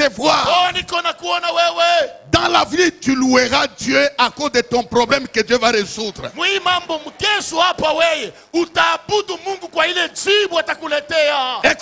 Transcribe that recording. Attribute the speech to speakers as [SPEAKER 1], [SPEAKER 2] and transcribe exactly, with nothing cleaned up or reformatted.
[SPEAKER 1] te voir.
[SPEAKER 2] Oh, niko na kuona wewe.
[SPEAKER 1] Dans l'avenir, tu loueras Dieu à cause de ton problème que Dieu va résoudre.
[SPEAKER 2] Mwi mambo mkesu hapa wewe utaabudu Mungu kwa ile jibu atakuletea.
[SPEAKER 1] Et